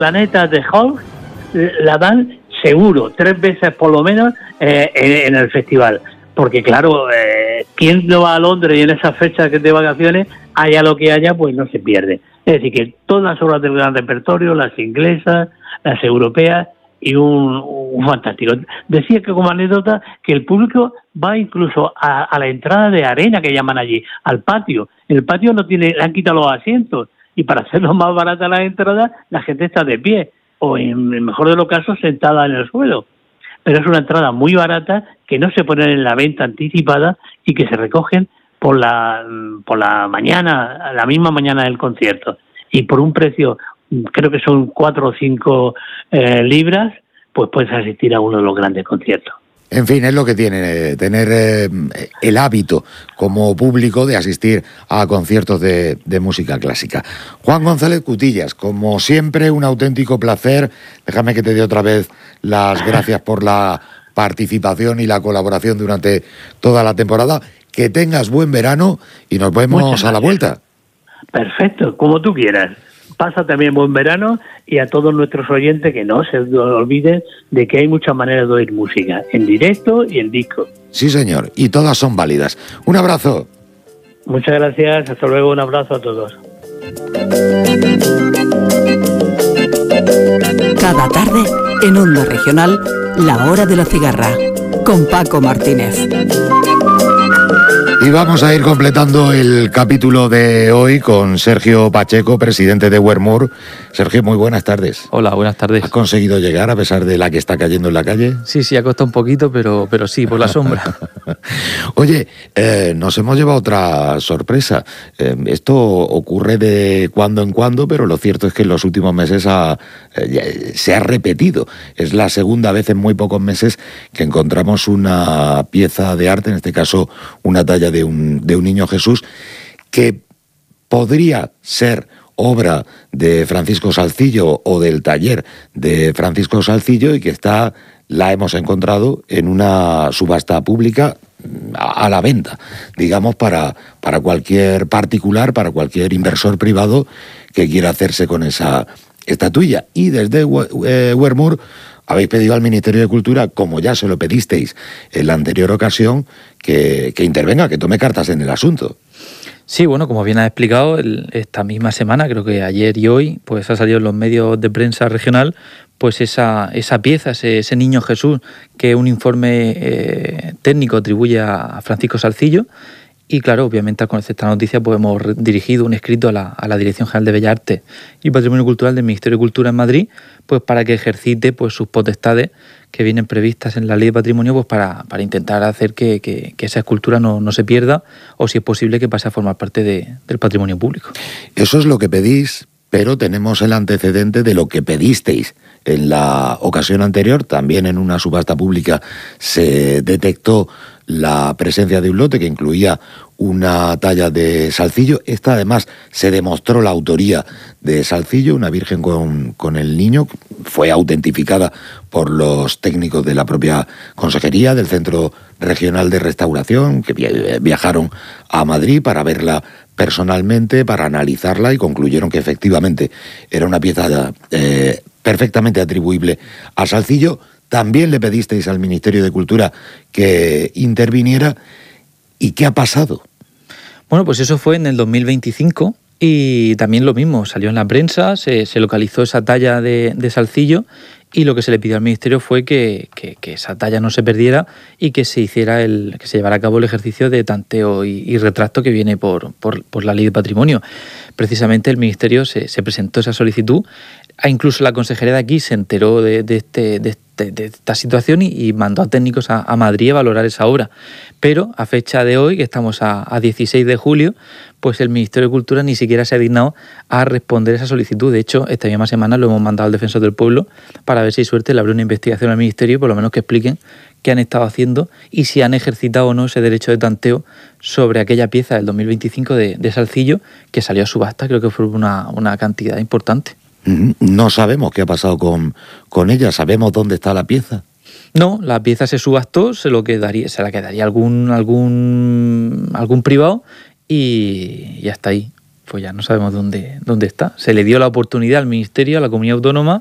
Planetas de Hulk la dan seguro, 3 veces por lo menos en el festival. Porque claro, ¿quién no va a Londres y en esas fechas de vacaciones, haya lo que haya, pues no se pierde? Es decir, que todas las obras del gran repertorio, las inglesas, las europeas, y un fantástico. Decía que como anécdota que el público va incluso a la entrada de arena, que llaman allí, al patio. En el patio no tiene, le han quitado los asientos, y para hacerlo más barata la entrada, la gente está de pie, o en el mejor de los casos sentada en el suelo. Pero es una entrada muy barata, que no se ponen en la venta anticipada y que se recogen por la mañana, la misma mañana del concierto. Y por un precio, creo que son 4 o 5 libras, pues puedes asistir a uno de los grandes conciertos. En fin, es lo que tiene tener el hábito como público de asistir a conciertos de música clásica. Juan González Cutillas, como siempre, un auténtico placer. Déjame que te dé otra vez las gracias por la participación y la colaboración durante toda la temporada. Que tengas buen verano y nos vemos a la vuelta. Perfecto, como tú quieras. Pasa también buen verano, y a todos nuestros oyentes que no se olviden de que hay muchas maneras de oír música, en directo y en disco. Sí, señor, y todas son válidas. Un abrazo. Muchas gracias, hasta luego, un abrazo a todos. Cada tarde, en Onda Regional, La Hora de la Cigarra, con Paco Martínez. Y vamos a ir completando el capítulo de hoy con Sergio Pacheco, presidente de Wermur. Sergio, muy buenas tardes. Hola, buenas tardes. ¿Has conseguido llegar a pesar de la que está cayendo en la calle? Sí, ha costado un poquito, pero sí, por la sombra. Oye, nos hemos llevado otra sorpresa. Esto ocurre de cuando en cuando, pero lo cierto es que en los últimos meses se ha repetido. Es la segunda vez en muy pocos meses que encontramos una pieza de arte, en este caso una talla de un niño Jesús, que podría ser obra de Francisco Salcillo o del taller de Francisco Salcillo, y que la hemos encontrado en una subasta pública a la venta, digamos, para cualquier particular, para cualquier inversor privado que quiera hacerse con esa estatuilla. Y desde Wermur habéis pedido al Ministerio de Cultura, como ya se lo pedisteis en la anterior ocasión, que intervenga, que tome cartas en el asunto. Sí, bueno, como bien has explicado, esta misma semana, creo que ayer y hoy, pues ha salido en los medios de prensa regional, pues esa pieza, ese niño Jesús, que un informe técnico atribuye a Francisco Salcillo. Y claro, obviamente al conocer esta noticia, pues hemos dirigido un escrito a la Dirección General de Bellas Artes y Patrimonio Cultural del Ministerio de Cultura en Madrid, pues para que ejercite pues sus potestades que vienen previstas en la Ley de Patrimonio, pues para intentar hacer que esa escultura no se pierda, o si es posible que pase a formar parte del patrimonio público. Eso es lo que pedís, pero tenemos el antecedente de lo que pedisteis en la ocasión anterior. También en una subasta pública se detectó la presencia de un lote que incluía una talla de Salcillo. Esta además se demostró la autoría de Salcillo, una virgen con el niño. Fue autentificada por los técnicos de la propia consejería del Centro Regional de Restauración, que viajaron a Madrid para verla personalmente, para analizarla, y concluyeron que efectivamente era una pieza perfectamente atribuible a Salcillo. También le pedisteis al Ministerio de Cultura que interviniera. ¿Y qué ha pasado? Bueno, pues eso fue en el 2025 y también lo mismo, salió en la prensa, se localizó esa talla de Salcillo, y lo que se le pidió al Ministerio fue que esa talla no se perdiera y que se llevara a cabo el ejercicio de tanteo y retracto que viene por la Ley de Patrimonio. Precisamente el Ministerio se presentó esa solicitud, incluso la consejería de aquí se enteró de esta situación y mandó a técnicos a Madrid a valorar esa obra. Pero a fecha de hoy, que estamos a 16 de julio, pues el Ministerio de Cultura ni siquiera se ha dignado a responder esa solicitud. De hecho, esta misma semana lo hemos mandado al Defensor del Pueblo para ver si hay suerte le abre una investigación al Ministerio y por lo menos que expliquen qué han estado haciendo y si han ejercitado o no ese derecho de tanteo sobre aquella pieza del 2025 de Salcillo, que salió a subasta, creo que fue una cantidad importante. No sabemos qué ha pasado con ella. ¿Sabemos dónde está la pieza? No, la pieza se subastó, se la quedaría algún privado y hasta ahí. pues ya no sabemos dónde está. Se le dio la oportunidad al Ministerio, a la Comunidad Autónoma,